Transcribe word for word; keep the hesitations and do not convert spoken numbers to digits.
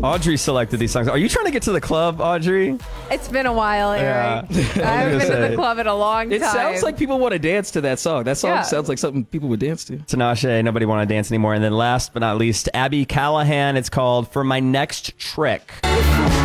Audrey selected these songs. Are you trying to get to the club, Audrey? It's been a while, Eric. Yeah. I haven't been say. to the club in a long It time. sounds like people want to dance to that song. That song Yeah. sounds like something people would dance to. Tinashe, Nobody Want to Dance Anymore. And then last but not least, Abby Callahan. It's called For My Next Trick.